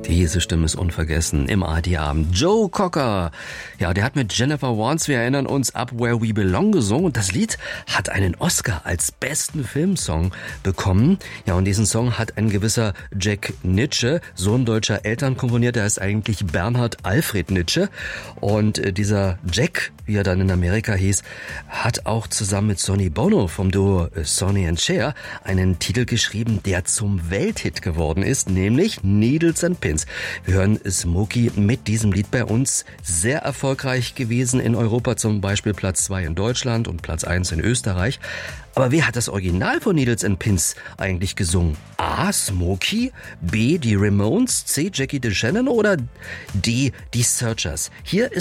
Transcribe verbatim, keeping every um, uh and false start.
Diese Stimme ist unvergessen im A R D-Abend. Joe Cocker, ja, der hat mit Jennifer Warnes, wir erinnern uns, Up Where We Belong gesungen. Und das Lied hat einen Oscar als besten Filmsong bekommen. Ja, und diesen Song hat ein gewisser Jack Nitzsche, Sohn deutscher Eltern, komponiert. Der heißt eigentlich Bernhard Alfred Nitzsche. Und äh, dieser Jack, wie er dann in Amerika hieß, hat auch zusammen mit Sonny Bono vom Duo Sonny and Cher einen Titel geschrieben, der zum Welthit geworden ist, nämlich Needles and Pins. Wir hören Smokey mit diesem Lied bei uns. Sehr erfolgreich gewesen in Europa, zum Beispiel Platz zwei in Deutschland und Platz eins in Österreich. Aber wer hat das Original von Needles and Pins eigentlich gesungen? A. Smokey, B. die Ramones, C. Jackie DeShannon oder D. die Searchers? Hier ist